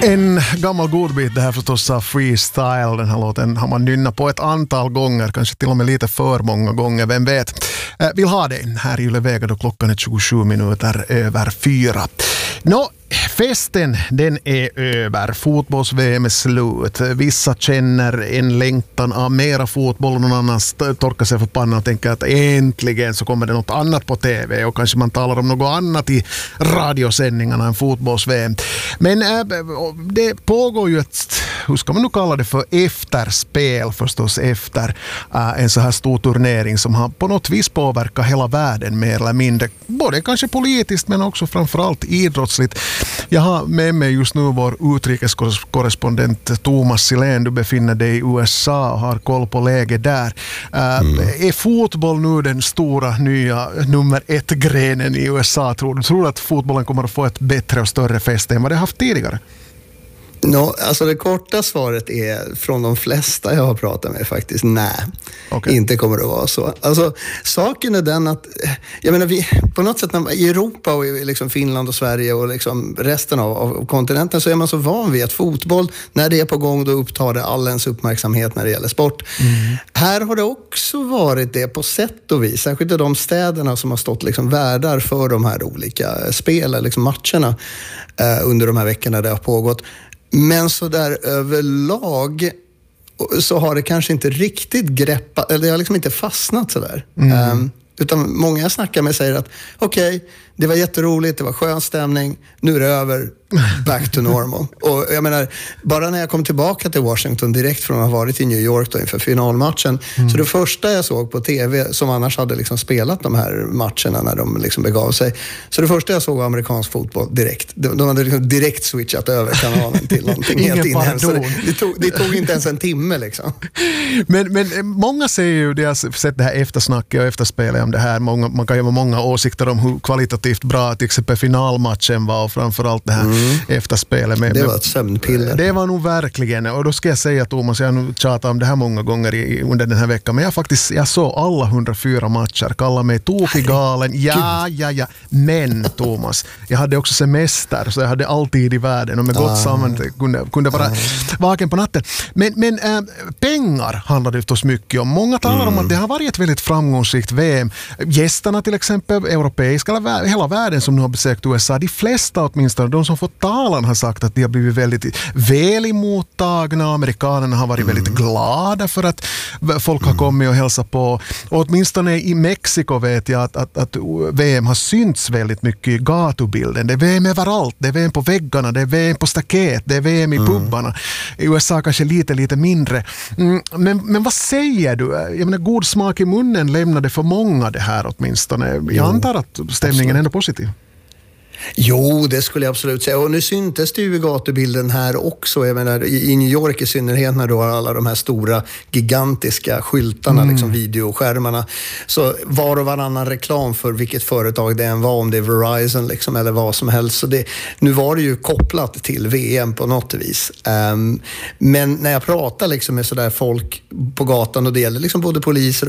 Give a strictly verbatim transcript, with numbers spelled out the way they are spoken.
En gammal godbit det här förstås av Freestyle. Den här låten har man nynnat på ett antal gånger, kanske till och med lite för många gånger, vem vet. Eh, vill ha dig här i Yle Vega då klockan är tjugosju minuter över fyra. Nå, festen den är över. Fotbolls-V M är slut. Vissa känner en längtan av mera fotboll och någon annan torkar sig för pannan och tänker att äntligen så kommer det något annat på T V och kanske man talar om något annat i radiosändningarna än fotbolls-V M. Men äh, det pågår ju ett, hur ska man nu kalla det för, efterspel förstås efter äh, en så här stor turnering som har på något vis påverkat hela världen mer eller mindre. Både kanske politiskt men också framförallt idrottsligt. Jag har med mig just nu vår utrikeskorrespondent Thomas Silén. Du befinner dig i U S A och har koll på läget där. Mm. Äh, är fotboll nu den stora nya nummer ett grenen i U S A? Tror du tror att fotbollen kommer att få ett bättre och större fäste än vad det haft tidigare? No, alltså det korta svaret är från de flesta jag har pratat med faktiskt nej, okay. Inte kommer det att vara så. Alltså saken är den att jag menar vi på något sätt när, i Europa och i liksom Finland och Sverige och liksom resten av, av kontinenten så är man så van vid att fotboll när det är på gång då upptar det all ens uppmärksamhet när det gäller sport. Mm. Här har det också varit det på sätt och vis, särskilt i de städerna som har stått liksom värdar för de här olika spelen, liksom matcherna eh, under de här veckorna det har pågått. Men så där överlag så har det kanske inte riktigt greppat, eller det har liksom inte fastnat så där. Mm. Um, utan många jag snackar med säger att okej, okay, det var jätteroligt, det var skön stämning, nu är det över, back to normal. Och jag menar, bara när jag kom tillbaka till Washington direkt från att ha varit i New York då inför finalmatchen, mm. så det första jag såg på tv, som annars hade liksom spelat de här matcherna när de liksom begav sig, så det första jag såg var amerikansk fotboll direkt. De, de hade liksom direkt switchat över kanalen till någonting helt inhemskt. Det, det, tog, det tog inte ens en timme liksom. Men, men många säger ju, det har sett det här eftersnacket och efterspelet om det här, många, man kan ju ha många åsikter om hur kvalitativt bra till exempel finalmatchen var och framförallt det här mm. efterspelet. Med, det var ett sömnpiller. Det var nog verkligen, och då ska jag säga Thomas, jag har nu tjatat om det här många gånger i, under den här veckan, men jag faktiskt, jag såg alla hundrafyra matcher, kallar mig tokigalen, ja, ja, ja, men Thomas, jag hade också semester så jag hade alltid i världen och med gott ah. samman kunde, kunde vara ah. vaken på natten. Men, men äh, pengar handlar det förstås mycket om. Många talar mm. om att det har varit ett väldigt framgångsrikt V M. Gästerna till exempel, europeiska, eller hela världen som nu har besökt U S A, de flesta åtminstone, de som fått talan har sagt att de har blivit väldigt väl emottagna. Amerikanerna har varit mm. väldigt glada för att folk har kommit och hälsat på. Och åtminstone i Mexiko vet jag att, att, att V M har synts väldigt mycket i gatubilden. Det är V M överallt. Det är V M på väggarna, det är V M på staket, det är V M i pubbarna. I U S A kanske lite, lite mindre. Mm, men, men vad säger du? Jag menar, god smak i munnen lämnade för många det här åtminstone. Jag antar att stämningen är ändå positiv. Jo, det skulle jag absolut säga. Och nu syntes det ju i gatubilden här också. Jag menar, i New York i synnerhet när du har alla de här stora, gigantiska skyltarna, mm. liksom videoskärmarna. Så var och varannan reklam för vilket företag det än var, om det är Verizon liksom, eller vad som helst. Så det, nu var det ju kopplat till V M på något vis. Um, men när jag pratar liksom med sådär folk på gatan och det gäller liksom både poliser